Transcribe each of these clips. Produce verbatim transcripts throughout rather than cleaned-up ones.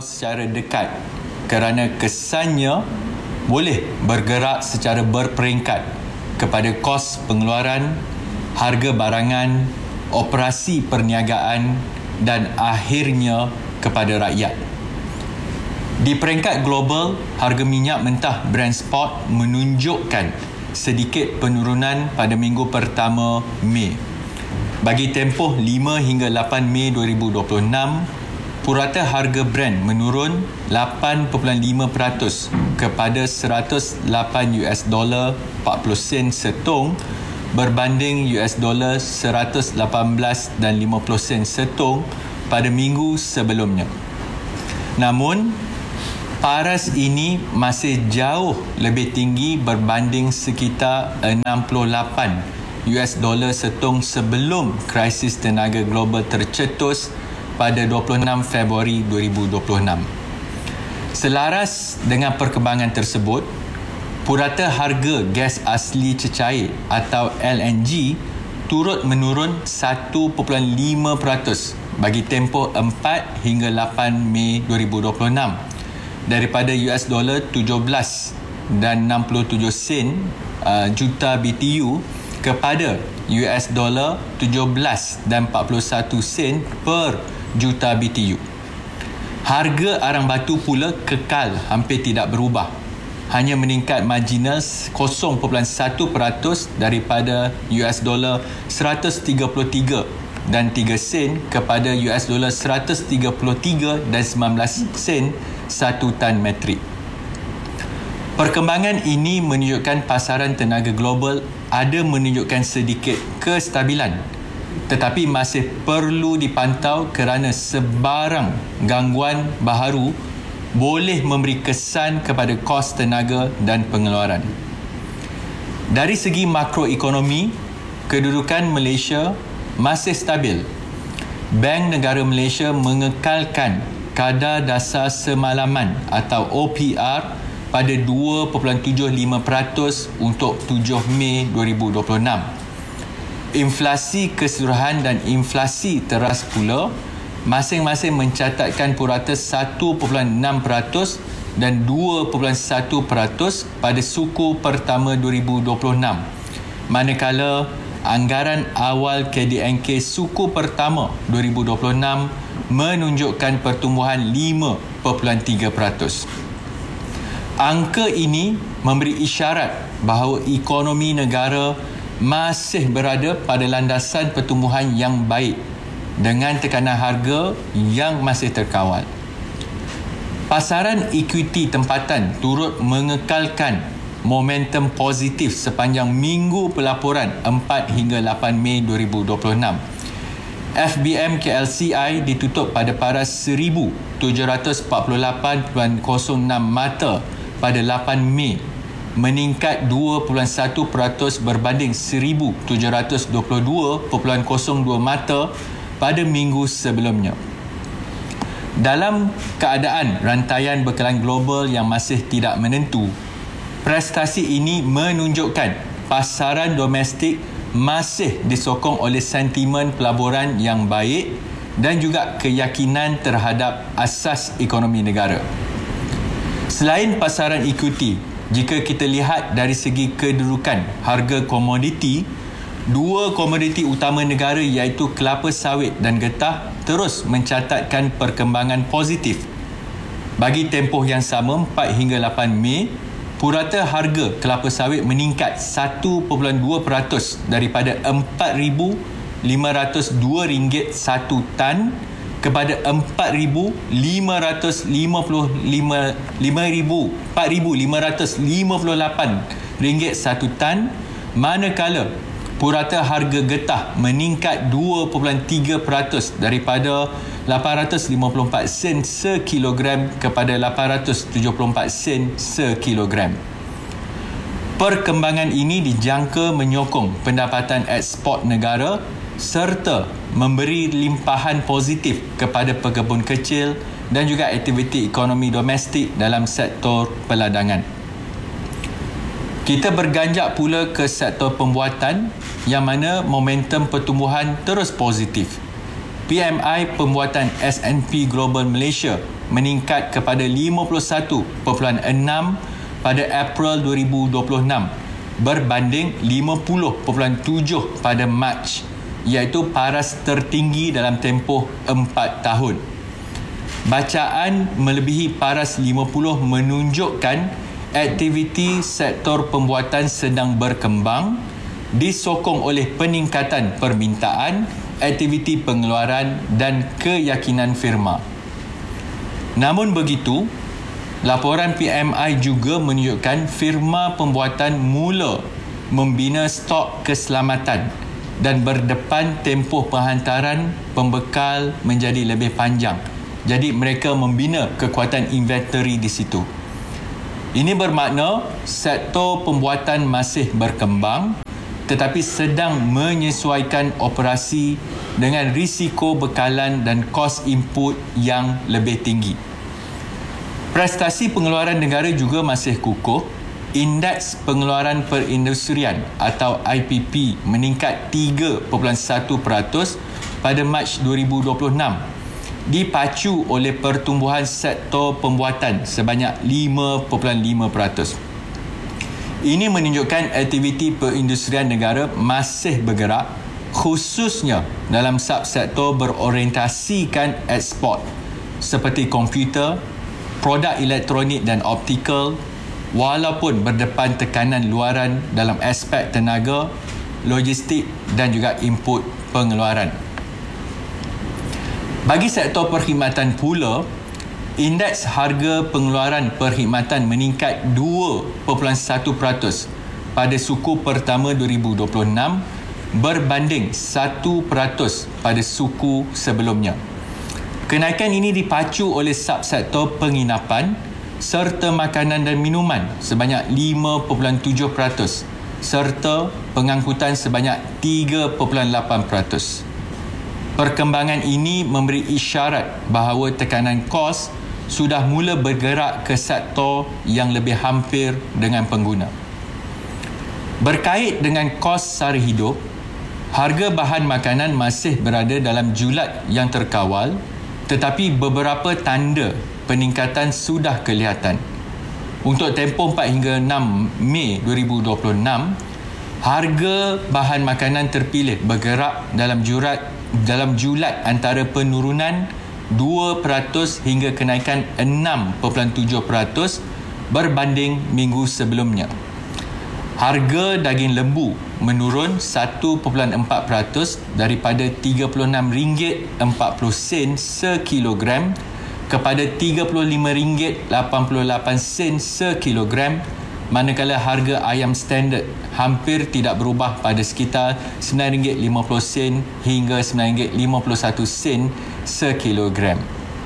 secara dekat kerana kesannya boleh bergerak secara berperingkat kepada kos pengeluaran, harga barangan, operasi perniagaan dan akhirnya kepada rakyat. Di peringkat global, harga minyak mentah Brent spot menunjukkan sedikit penurunan pada minggu pertama Mei. Bagi tempoh lima hingga lapan Mei dua ribu dua puluh enam, purata harga Brent menurun lapan perpuluhan lima peratus kepada seratus lapan US dollar empat puluh sen setong berbanding US dollar seratus lapan belas dan lima puluh sen setong pada minggu sebelumnya. Namun, paras ini masih jauh lebih tinggi berbanding sekitar enam puluh lapan US dollar setong sebelum krisis tenaga global tercetus pada dua puluh enam Februari dua ribu dua puluh enam. Selaras dengan perkembangan tersebut, purata harga gas asli cecair atau L N G turut menurun satu perpuluhan lima peratus bagi tempoh empat hingga lapan Mei dua ribu dua puluh enam daripada US dollar tujuh belas dan enam puluh tujuh sen uh, juta B T U kepada US dollar tujuh belas dan empat puluh satu sen per juta B T U. Harga arang batu pula kekal hampir tidak berubah, hanya meningkat marginal kosong perpuluhan satu peratus daripada US dollar seratus tiga puluh tiga dan tiga sen kepada US dollar seratus tiga puluh tiga dan sembilan belas sen satu tan metrik. Perkembangan ini menunjukkan pasaran tenaga global ada menunjukkan sedikit kestabilan, tetapi masih perlu dipantau kerana sebarang gangguan baharu boleh memberi kesan kepada kos tenaga dan pengeluaran. Dari segi makroekonomi, kedudukan Malaysia masih stabil. Bank Negara Malaysia mengekalkan kadar dasar semalaman atau O P R pada dua perpuluhan tujuh lima peratus untuk tujuh Mei dua ribu dua puluh enam. Inflasi keseluruhan dan inflasi teras pula masing-masing mencatatkan purata satu perpuluhan enam peratus dan dua perpuluhan satu peratus pada suku pertama dua ribu dua puluh enam. Manakala anggaran awal K D N K suku pertama dua ribu dua puluh enam menunjukkan pertumbuhan lima perpuluhan tiga peratus. Angka ini memberi isyarat bahawa ekonomi negara masih berada pada landasan pertumbuhan yang baik dengan tekanan harga yang masih terkawal. Pasaran ekuiti tempatan turut mengekalkan momentum positif sepanjang minggu pelaporan empat hingga lapan Mei dua ribu dua puluh enam. F B M K L C I ditutup pada paras seribu tujuh ratus empat puluh lapan perpuluhan kosong enam mata pada lapan Mei, meningkat dua perpuluhan satu peratus berbanding seribu tujuh ratus dua puluh dua perpuluhan kosong dua mata pada minggu sebelumnya. Dalam keadaan rantaian bekalan global yang masih tidak menentu, prestasi ini menunjukkan pasaran domestik masih disokong oleh sentimen pelaburan yang baik dan juga keyakinan terhadap asas ekonomi negara. Selain pasaran ekuiti, jika kita lihat dari segi kedudukan harga komoditi, dua komoditi utama negara iaitu kelapa sawit dan getah terus mencatatkan perkembangan positif. Bagi tempoh yang sama empat hingga lapan Mei, purata harga kelapa sawit meningkat satu perpuluhan dua peratus daripada empat ribu lima ratus dua ringgit satu tan kepada empat ribu lima ratus lima puluh lima empat ribu lima ratus lima puluh lapan ringgit satu tan, manakala purata harga getah meningkat dua perpuluhan tiga peratus daripada lapan ratus lima puluh empat sen sekilogram kepada lapan ratus tujuh puluh empat sen sekilogram. Perkembangan ini dijangka menyokong pendapatan ekspor negara serta memberi limpahan positif kepada pekebun kecil dan juga aktiviti ekonomi domestik dalam sektor peladangan. Kita berganjak pula ke sektor pembuatan yang mana momentum pertumbuhan terus positif. P M I pembuatan S and P Global Malaysia meningkat kepada lima puluh satu perpuluhan enam pada April dua ribu dua puluh enam berbanding lima puluh perpuluhan tujuh pada Mac, iaitu paras tertinggi dalam tempoh empat tahun. Bacaan melebihi paras lima puluh menunjukkan aktiviti sektor pembuatan sedang berkembang, disokong oleh peningkatan permintaan, aktiviti pengeluaran dan keyakinan firma. Namun begitu, laporan P M I juga menunjukkan firma pembuatan mula membina stok keselamatan dan berdepan tempoh penghantaran pembekal menjadi lebih panjang. Jadi mereka membina kekuatan inventory di situ. Ini bermakna sektor pembuatan masih berkembang tetapi sedang menyesuaikan operasi dengan risiko bekalan dan kos input yang lebih tinggi. Prestasi pengeluaran negara juga masih kukuh. Indeks pengeluaran perindustrian atau I P P meningkat tiga perpuluhan satu peratus pada Mac dua ribu dua puluh enam, dipacu oleh pertumbuhan sektor pembuatan sebanyak lima perpuluhan lima peratus. Ini menunjukkan aktiviti perindustrian negara masih bergerak, khususnya dalam subsektor berorientasikan ekspor seperti komputer, produk elektronik dan optikal, walaupun berdepan tekanan luaran dalam aspek tenaga, logistik dan juga input pengeluaran. Bagi sektor perkhidmatan pula, indeks harga pengeluaran perkhidmatan meningkat dua perpuluhan satu peratus pada suku pertama dua ribu dua puluh enam berbanding satu peratus pada suku sebelumnya. Kenaikan ini dipacu oleh subsektor penginapan serta makanan dan minuman sebanyak lima perpuluhan tujuh peratus serta pengangkutan sebanyak tiga perpuluhan lapan peratus. Perkembangan ini memberi isyarat bahawa tekanan kos sudah mula bergerak ke sektor yang lebih hampir dengan pengguna. Berkait dengan kos sara hidup, harga bahan makanan masih berada dalam julat yang terkawal, tetapi beberapa tanda peningkatan sudah kelihatan. Untuk tempoh empat hingga enam Mei dua ribu dua puluh enam, harga bahan makanan terpilih bergerak dalam jurat dalam julat antara penurunan dua peratus hingga kenaikan enam perpuluhan tujuh peratus berbanding minggu sebelumnya. Harga daging lembu menurun satu perpuluhan empat peratus daripada tiga puluh enam ringgit empat puluh sen sekilogram kepada tiga puluh lima ringgit lapan puluh lapan sen sekilogram, manakala harga ayam standard hampir tidak berubah pada sekitar sembilan ringgit lima puluh sen hingga sembilan ringgit lima puluh satu sen sekilogram.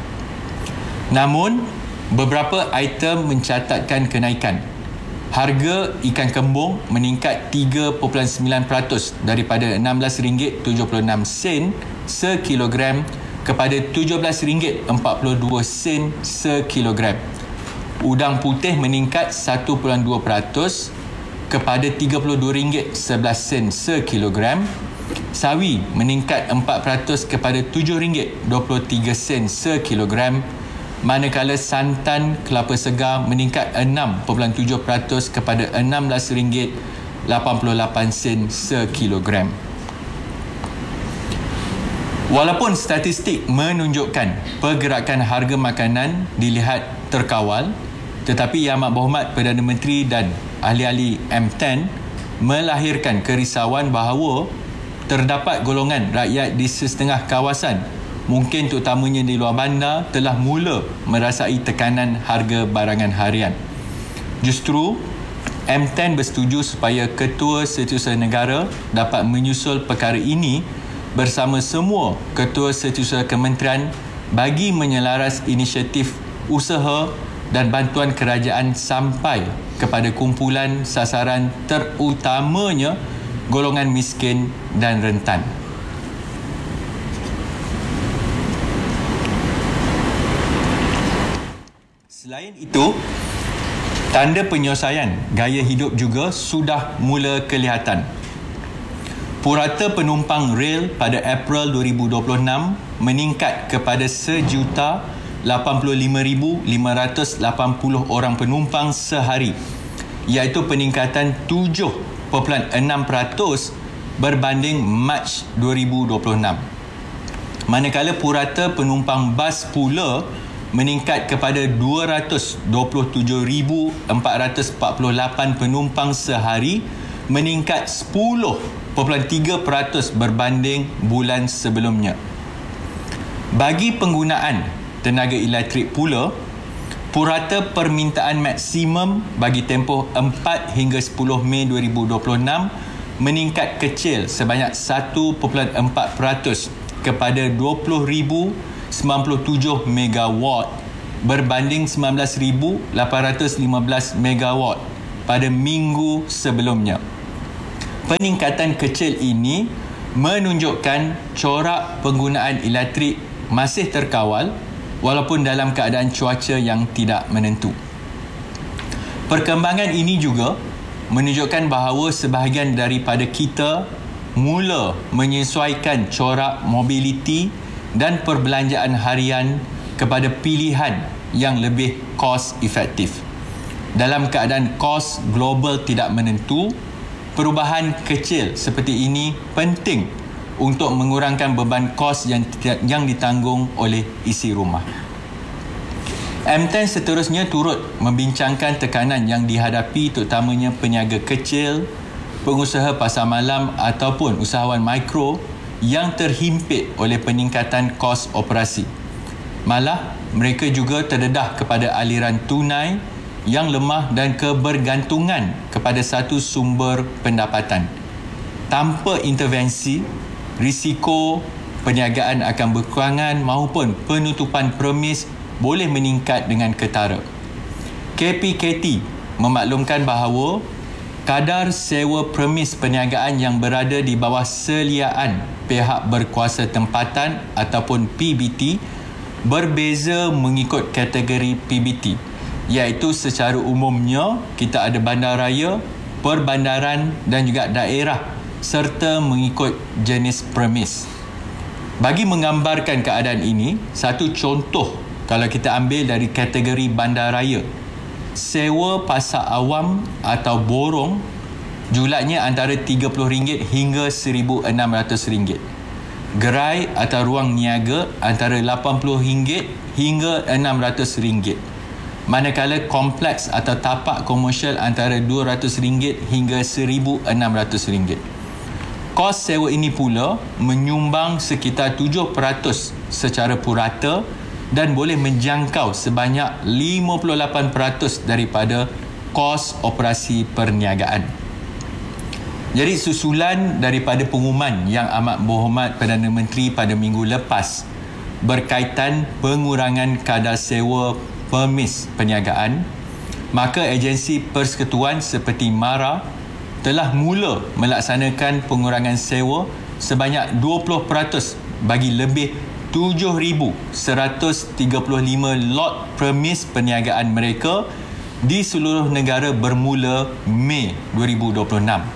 Namun, beberapa item mencatatkan kenaikan. Harga ikan kembung meningkat tiga perpuluhan sembilan peratus daripada enam belas ringgit tujuh puluh enam sen sekilogram kepada tujuh belas ringgit empat puluh dua sen sekilogram. Udang putih meningkat satu perpuluhan dua peratus kepada tiga puluh dua ringgit sebelas sen sekilogram. Sawi meningkat empat peratus kepada tujuh ringgit dua puluh tiga sen sekilogram, manakala santan kelapa segar meningkat enam perpuluhan tujuh peratus kepada enam belas ringgit lapan puluh lapan sen sekilogram. Walaupun statistik menunjukkan pergerakan harga makanan dilihat terkawal, tetapi Yang Amat Berhormat Perdana Menteri dan ahli-ahli M sepuluh melahirkan kerisauan bahawa terdapat golongan rakyat di setengah kawasan, mungkin terutamanya di luar bandar, telah mula merasai tekanan harga barangan harian. Justru, M sepuluh bersetuju supaya Ketua Setiausaha Negara dapat menyusul perkara ini bersama semua Ketua Setiausaha Kementerian bagi menyelaras inisiatif usaha dan bantuan kerajaan sampai kepada kumpulan sasaran terutamanya golongan miskin dan rentan. Selain itu, tanda penyelesaian gaya hidup juga sudah mula kelihatan. Purata penumpang rel pada April dua ribu dua puluh enam meningkat kepada sejuta lapan puluh lima ribu lima ratus lapan puluh orang penumpang sehari, iaitu peningkatan tujuh perpuluhan enam peratus berbanding Mac dua ribu dua puluh enam. Manakala purata penumpang bas pula meningkat kepada dua ratus dua puluh tujuh ribu empat ratus empat puluh lapan penumpang sehari, meningkat sepuluh perpuluhan tiga peratus berbanding bulan sebelumnya. Bagi penggunaan tenaga elektrik pula, purata permintaan maksimum bagi tempoh empat hingga sepuluh Mei dua ribu dua puluh enam meningkat kecil sebanyak satu perpuluhan empat peratus kepada dua puluh ribu sembilan puluh tujuh megawatt berbanding sembilan belas ribu lapan ratus lima belas megawatt pada minggu sebelumnya. Peningkatan kecil ini menunjukkan corak penggunaan elektrik masih terkawal walaupun dalam keadaan cuaca yang tidak menentu. Perkembangan ini juga menunjukkan bahawa sebahagian daripada kita mula menyesuaikan corak mobiliti dan perbelanjaan harian kepada pilihan yang lebih kos efektif. Dalam keadaan kos global tidak menentu, perubahan kecil seperti ini penting untuk mengurangkan beban kos yang yang ditanggung oleh isi rumah. M sepuluh seterusnya turut membincangkan tekanan yang dihadapi terutamanya peniaga kecil, pengusaha pasar malam ataupun usahawan mikro yang terhimpit oleh peningkatan kos operasi. Malah, mereka juga terdedah kepada aliran tunai yang lemah dan kebergantungan kepada satu sumber pendapatan. Tanpa intervensi, risiko perniagaan akan berkurangan maupun penutupan premis boleh meningkat dengan ketara. K P K T memaklumkan bahawa kadar sewa premis perniagaan yang berada di bawah seliaan pihak berkuasa tempatan ataupun P B T berbeza mengikut kategori P B T, iaitu secara umumnya kita ada bandaraya, perbandaran dan juga daerah serta mengikut jenis premis. Bagi menggambarkan keadaan ini, satu contoh kalau kita ambil dari kategori bandaraya, sewa pasar awam atau borong julatnya antara tiga puluh ringgit hingga seribu enam ratus ringgit. Gerai atau ruang niaga antara lapan puluh ringgit hingga enam ratus ringgit. Manakala kompleks atau tapak komersial antara dua ratus ringgit hingga seribu enam ratus ringgit. Kos sewa ini pula menyumbang sekitar tujuh peratus secara purata dan boleh menjangkau sebanyak lima puluh lapan peratus daripada kos operasi perniagaan. Jadi susulan daripada pengumuman yang amat berhormat Perdana Menteri pada minggu lepas berkaitan pengurangan kadar sewa permis perniagaan, maka agensi persekutuan seperti MARA telah mula melaksanakan pengurangan sewa sebanyak dua puluh peratus bagi lebih tujuh ribu seratus tiga puluh lima lot premis perniagaan mereka di seluruh negara bermula Mei dua ribu dua puluh enam.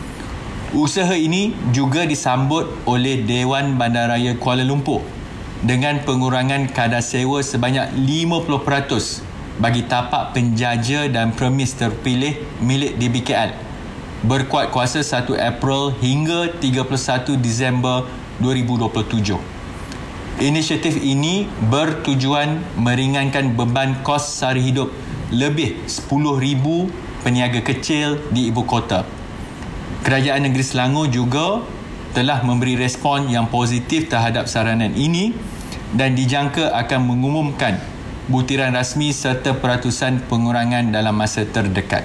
Usaha ini juga disambut oleh Dewan Bandaraya Kuala Lumpur dengan pengurangan kadar sewa sebanyak lima puluh peratus bagi tapak penjaja dan premis terpilih milik D B K L berkuat kuasa satu April hingga tiga puluh satu Disember dua ribu dua puluh tujuh. Inisiatif ini bertujuan meringankan beban kos sara hidup lebih sepuluh ribu peniaga kecil di ibu kota. Kerajaan Negeri Selangor juga telah memberi respon yang positif terhadap saranan ini dan dijangka akan mengumumkan butiran rasmi serta peratusan pengurangan dalam masa terdekat.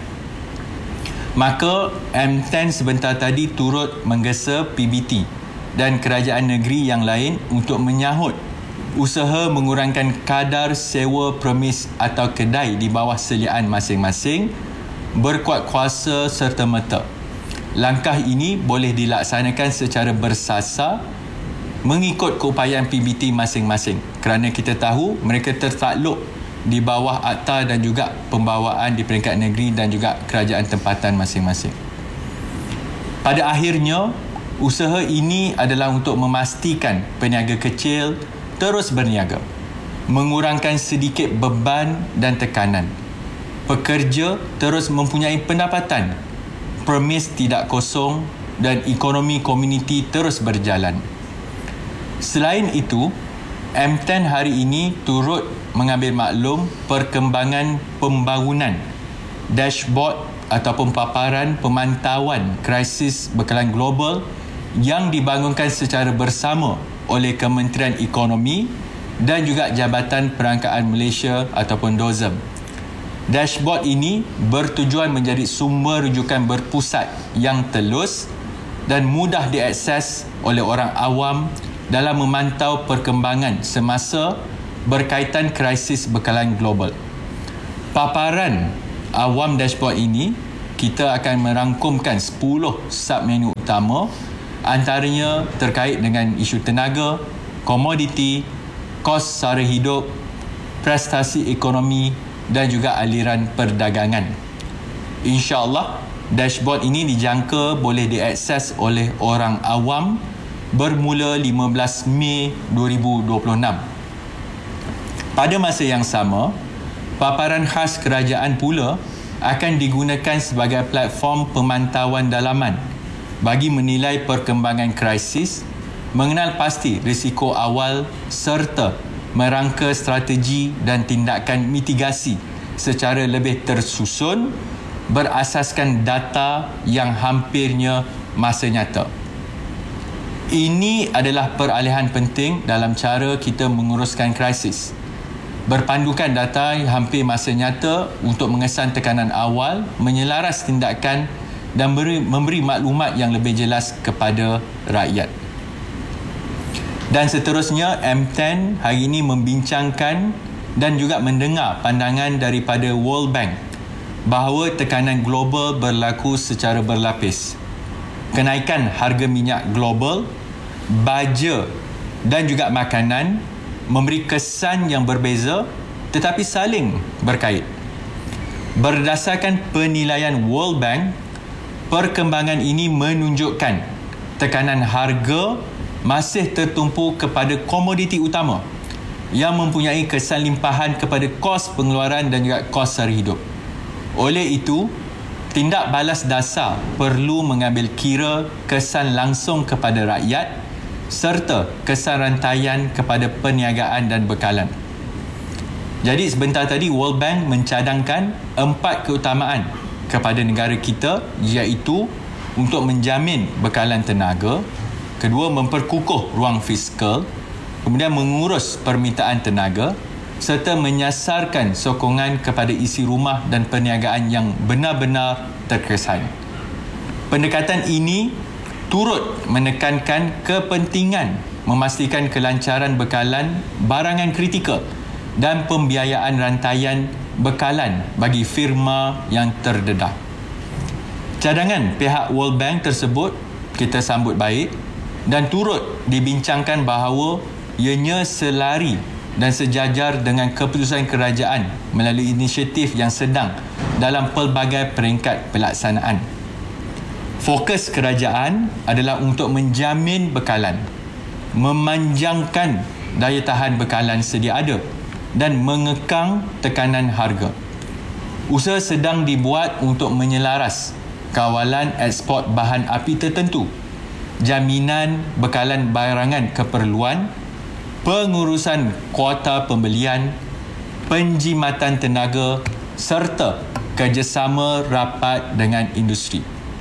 Maka M sepuluh sebentar tadi turut menggesa P B T dan kerajaan negeri yang lain untuk menyahut usaha mengurangkan kadar sewa premis atau kedai di bawah seliaan masing-masing berkuat kuasa serta-merta. Langkah ini boleh dilaksanakan secara bersasar mengikut keupayaan P B T masing-masing kerana kita tahu mereka tertakluk di bawah akta dan juga pembawaan di peringkat negeri dan juga kerajaan tempatan masing-masing. Pada akhirnya, Usaha ini adalah untuk memastikan peniaga kecil terus berniaga, mengurangkan sedikit beban dan tekanan. Pekerja terus mempunyai pendapatan, permis tidak kosong dan ekonomi komuniti terus berjalan. Selain itu, M sepuluh hari ini turut mengambil maklum perkembangan pembangunan dashboard ataupun paparan pemantauan krisis bekalan global yang dibangunkan secara bersama oleh Kementerian Ekonomi dan juga Jabatan Perangkaan Malaysia ataupun D O Z M. Dashboard ini bertujuan menjadi sumber rujukan berpusat yang telus dan mudah diakses oleh orang awam dalam memantau perkembangan semasa berkaitan krisis bekalan global. Paparan awam dashboard ini, kita akan merangkumkan sepuluh submenu utama, antaranya terkait dengan isu tenaga, komoditi, kos sara hidup, prestasi ekonomi dan juga aliran perdagangan. InsyaAllah, dashboard ini dijangka boleh diakses oleh orang awam bermula lima belas Mei dua ribu dua puluh enam. Pada masa yang sama, paparan khas kerajaan pula akan digunakan sebagai platform pemantauan dalaman bagi menilai perkembangan krisis, mengenal pasti risiko awal serta merangka strategi dan tindakan mitigasi secara lebih tersusun berasaskan data yang hampirnya masa nyata. Ini adalah peralihan penting dalam cara kita menguruskan krisis. Berpandukan data yang hampir masa nyata untuk mengesan tekanan awal, menyelaras tindakan dan beri, memberi maklumat yang lebih jelas kepada rakyat. Dan seterusnya, M sepuluh hari ini membincangkan dan juga mendengar pandangan daripada World Bank bahawa tekanan global berlaku secara berlapis. Kenaikan harga minyak global, baja dan juga makanan memberi kesan yang berbeza tetapi saling berkait. Berdasarkan penilaian World Bank, perkembangan ini menunjukkan tekanan harga masih tertumpu kepada komoditi utama yang mempunyai kesan limpahan kepada kos pengeluaran dan juga kos sara hidup. Oleh itu, tindak balas dasar perlu mengambil kira kesan langsung kepada rakyat serta kesan rantaian kepada perniagaan dan bekalan. Jadi sebentar tadi World Bank mencadangkan empat keutamaan kepada negara kita, iaitu untuk menjamin bekalan tenaga, kedua memperkukuh ruang fiskal, kemudian mengurus permintaan tenaga serta menyasarkan sokongan kepada isi rumah dan perniagaan yang benar-benar terkesan. Pendekatan ini turut menekankan kepentingan memastikan kelancaran bekalan barangan kritikal dan pembiayaan rantaian bekalan bagi firma yang terdedah. Cadangan pihak World Bank tersebut kita sambut baik dan turut dibincangkan bahawa ianya selari dan sejajar dengan keputusan kerajaan melalui inisiatif yang sedang dalam pelbagai peringkat pelaksanaan. Fokus kerajaan adalah untuk menjamin bekalan, memanjangkan daya tahan bekalan sedia ada dan mengekang tekanan harga. Usaha sedang dibuat untuk menyelaras kawalan ekspor bahan api tertentu, jaminan bekalan barangan keperluan, pengurusan kuota pembelian, penjimatan tenaga serta kerjasama rapat dengan industri.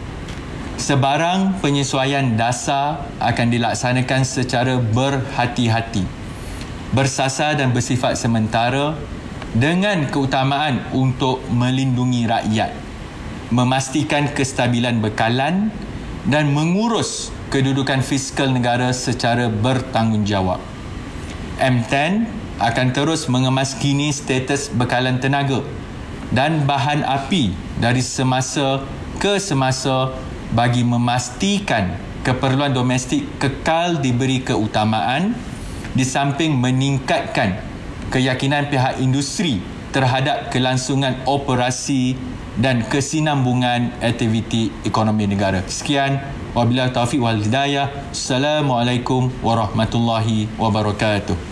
Sebarang penyesuaian dasar akan dilaksanakan secara berhati-hati, bersasar dan bersifat sementara dengan keutamaan untuk melindungi rakyat, memastikan kestabilan bekalan dan mengurus kedudukan fiskal negara secara bertanggungjawab. M sepuluh akan terus mengemaskini status bekalan tenaga dan bahan api dari semasa ke semasa bagi memastikan keperluan domestik kekal diberi keutamaan di samping meningkatkan keyakinan pihak industri terhadap kelangsungan operasi dan kesinambungan aktiviti ekonomi negara. Sekian, wabillahi taufiq wal hidayah. Assalamualaikum warahmatullahi wabarakatuh.